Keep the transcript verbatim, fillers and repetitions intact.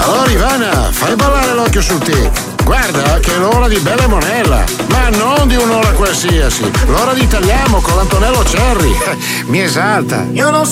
Allora Ivana, fai ballare l'occhio sul tic. Guarda che è l'ora di Bella e Monella, ma non di un'ora qualsiasi, l'ora di Tagliamo con l'Antonello Cerri. Mi esalta. Io non